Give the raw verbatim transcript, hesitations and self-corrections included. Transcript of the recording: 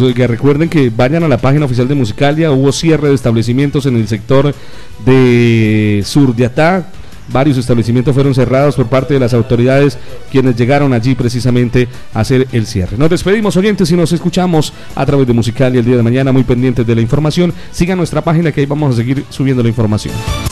que recuerden que vayan a la página oficial de Musicalia. Hubo cierre de establecimientos en el sector de Surdiatá. Varios establecimientos fueron cerrados por parte de las autoridades, quienes llegaron allí precisamente a hacer el cierre. Nos despedimos, oyentes, y nos escuchamos a través de Musicalia el día de mañana, muy pendientes de la información. Sigan nuestra página, que ahí vamos a seguir subiendo la información.